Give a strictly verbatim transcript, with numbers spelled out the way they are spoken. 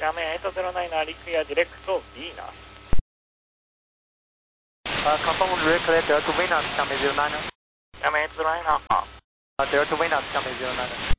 画面はちゼロきゅうは陸やディレクト Venus。 Uh, confirm direct clear Delta Venus, Xiaomi zero nine. 画面はちゼロきゅうは。 Uh, Delta Venus, Xiaomi zero nine.